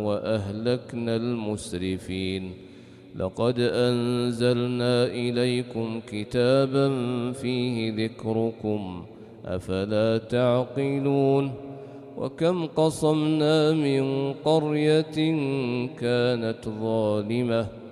وأهلكنا المسرفين. لقد أنزلنا إليكم كتابا فيه ذكركم أفلا تعقلون. وكم قصمنا من قرية كانت ظالمة